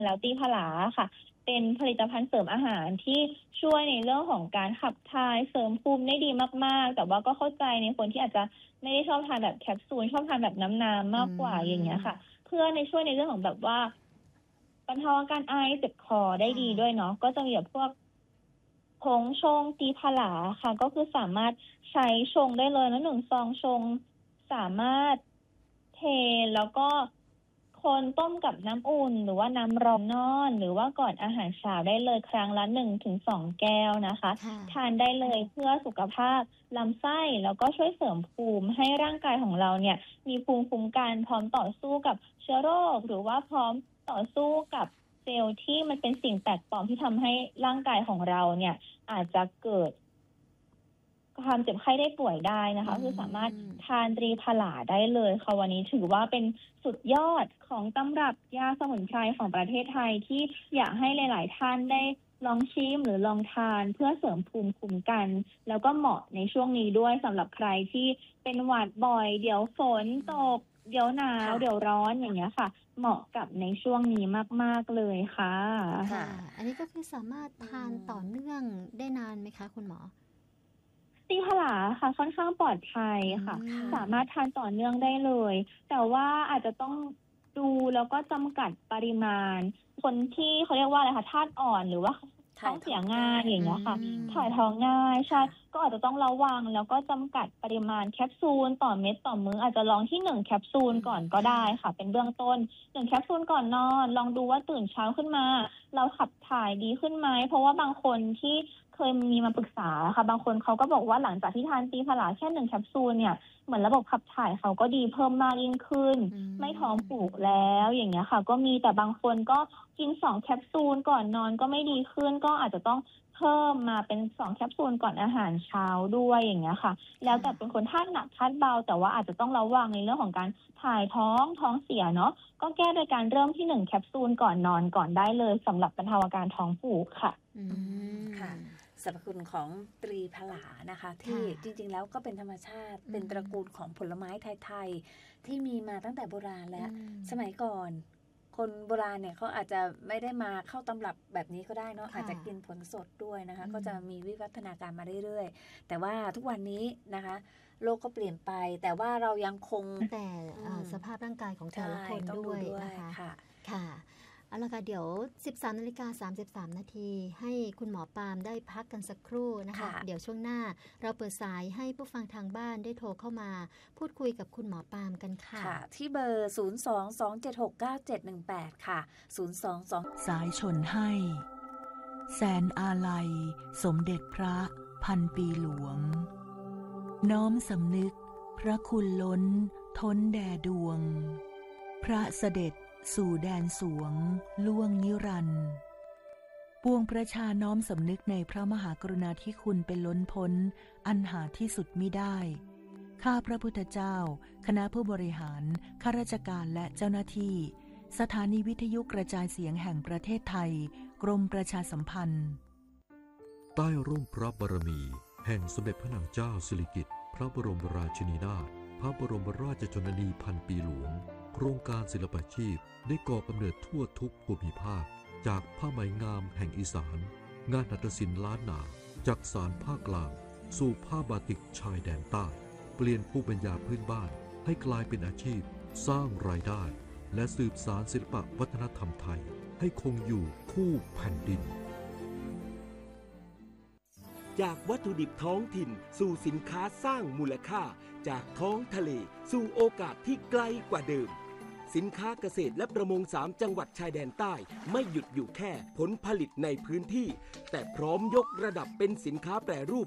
แล้วตีผลาค่ะเป็นผลิตภัณฑ์เสริมอาหารที่ช่วยในเรื่องของการขับถ่ายเสริมภูมิได้ดีมากๆแต่ว่าก็เข้าใจในคนที่อาจจะไม่ได้ชอบทานแบบแคปซูลชอบทานแบบน้ำๆมากกว่าอย่างเงี้ยค่ะเพื่อในช่วยในเรื่องของแบบว่าบรรเทาอาการไอเจ็บคอได้ดีด้วยเนาะก็จะมีแบบพวกผงชงตีผลาค่ะก็คือสามารถใช้ชงได้เลยแล้ว1ซองชงสามารถเทแล้วก็คนต้มกับน้ำอุ่นหรือว่าน้ำร้อนนอนหรือว่าก่อนอาหารเช้าได้เลยครั้งละ1-2แก้วนะคะทานได้เลยเพื่อสุขภาพลำไส้แล้วก็ช่วยเสริมภูมิให้ร่างกายของเราเนี่ยมีภูมิคุ้มกันพร้อมต่อสู้กับเชื้อโรคหรือว่าพร้อมต่อสู้กับเซลล์ที่มันเป็นสิ่งแปลกปลอมที่ทำให้ร่างกายของเราเนี่ยอาจจะเกิดความเจ็บไข้ได้ป่วยได้นะคะคือสามารถทานตรีผลาได้เลยค่ะวันนี้ถือว่าเป็นสุดยอดของตำรับยาสมุนไพรของประเทศไทยที่อยากให้หลายๆท่านได้ลองชิมหรือลองทานเพื่อเสริมภูมิคุ้มกันแล้วก็เหมาะในช่วงนี้ด้วยสำหรับใครที่เป็นหวัดบ่อยเดี๋ยวฝนตกเดี๋ยวหนาวเดี๋ยวร้อนอย่างเงี้ยค่ะเหมาะกับในช่วงนี้มากๆเลยค่ะค่ะอันนี้ก็คือสามารถทานต่อเนื่องได้นานไหมคะคุณหมอตีผลาค่ะค่อนข้างปลอดภัยค่ะสามารถทานต่อเนื่องได้เลยแต่ว่าอาจจะต้องดูแล้วก็จำกัดปริมาณคนที่เขาเรียกว่าอะไรคะธาตุอ่อนหรือว่าท้องเสียง่ายอย่างเงี้ยค่ะถ่ายท้องง่ายใช่ก็อาจจะต้องระวังแล้วก็จำกัดปริมาณแคปซูลต่อเม็ดต่อมื้ออาจจะลองที่1แคปซูลก่อนก็ได้ค่ะเป็นเบื้องต้น1แคปซูลก่อนนอนลองดูว่าตื่นเช้าขึ้นมาเราขับถ่ายดีขึ้นไหมเพราะว่าบางคนที่เคยมีมาปรึกษาค่ะบางคนเขาก็บอกว่าหลังจากที่ทานตีผลาแค่1แคปซูลเนี่ยเหมือนระบบขับถ่ายเขาก็ดีเพิ่มมากยิ่งขึ้นไม่ท้องผูกแล้วอย่างเงี้ยค่ะก็มีแต่บางคนก็กิน2แคปซูลก่อนนอนก็ไม่ดีขึ้นก็อาจจะต้องเพิ่มมาเป็น2แคปซูลก่อนอาหารเช้าด้วยอย่างเงี้ยค่ะแล้วแต่เป็นคนธาตุหนักธาตุเบาแต่ว่าอาจจะต้องระวังในเรื่องของการถ่ายท้องเสียเนาะก็แก้โดยการเริ่มที่1แคปซูลก่อนนอนก่อนได้เลยสำหรับบรรเทาอาการท้องผูกค่ะค่ะสรรพคุณของตรีผลานะคะที่จริงๆแล้วก็เป็นธรรมชาติเป็นตระกูลของผลไม้ไทยๆที่มีมาตั้งแต่โบราณแล้วสมัยก่อนคนโบราณเนี่ยเขาอาจจะไม่ได้มาเข้าตำรับแบบนี้ก็ได้เนาะอาจจะกินผลสดด้วยนะคะก็จะมีวิวัฒนาการมาเรื่อยๆแต่ว่าทุกวันนี้นะคะโลกก็เปลี่ยนไปแต่ว่าเรายังคงแต่สภาพร่างกายของแต่ละคนด้วยนะคะค่ะเอาละค่ะเดี๋ยว 13:33 นาทีให้คุณหมอปาล์มได้พักกันสักครู่นะคะเดี๋ยวช่วงหน้าเราเปิดสายให้ผู้ฟังทางบ้านได้โทรเข้ามาพูดคุยกับคุณหมอปาล์มกันค่ะที่เบอร์ 022769718 ค่ะ 022 สายชนให้แสนอาลัยสมเด็จพระพันปีหลวงน้อมสำนึกพระคุณล้นท้นแด่ดวงพระเสด็จสู่แดนสวงล่วงนิรันดร์ปวงประชาน้อมสำนึกในพระมหากรุณาธิคุณเป็นล้นพ้นอันหาที่สุดมิได้ข้าพระพุทธเจ้าคณะผู้บริหารข้าราชการและเจ้าหน้าที่สถานีวิทยุกระจายเสียงแห่งประเทศไทยกรมประชาสัมพันธ์ใต้ร่มพระบารมีแห่งสมเด็จพระนางเจ้าสิริกิติ์พระบรมราชินีนาถพระบรมราชชนนีพันปีหลวงโครงการศิลปาชีพได้ก่อกำเนิดทั่วทุกภูมิภาคจากผ้าไหมงามแห่งอีสานงานหัตถศิลป์ล้านนาจากสารภาคกลางสู่ผ้าบาติกชายแดนใต้เปลี่ยนภูมิปัญญาพื้นบ้านให้กลายเป็นอาชีพสร้างรายได้และสืบสานศิลปวัฒนธรรมไทยให้คงอยู่คู่แผ่นดินจากวัตถุดิบท้องถิ่นสู่สินค้าสร้างมูลค่าจากท้องทะเลสู่โอกาสที่ไกลกว่าเดิมสินค้าเกษตรและประมง3จังหวัดชายแดนใต้ไม่หยุดอยู่แค่ผลผลิตในพื้นที่แต่พร้อมยกระดับเป็นสินค้าแปรรูป